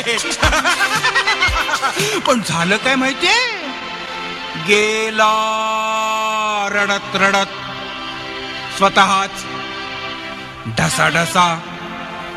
पण झालं काय माहितीये, गेला रडत रडत स्वतःच ढसा ढसा